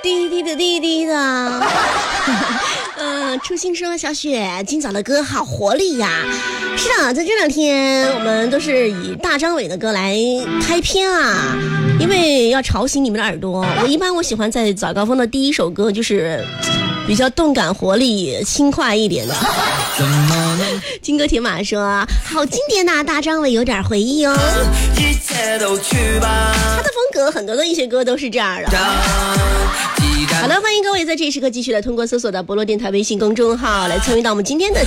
滴滴的滴滴的。初心说小雪今早的歌好活力呀。是的，在这两天我们都是以大张伟的歌来开篇啊，因为要吵醒你们的耳朵。我喜欢在早高峰的第一首歌就是比较动感活力轻快一点的。金戈铁马说好经典呐，大张伟有点回忆哦。他的风格很多的一些歌都是这样的。好的，欢迎各位在这一时刻继续来通过搜索的博洛电台微信公众号来参与到我们今天的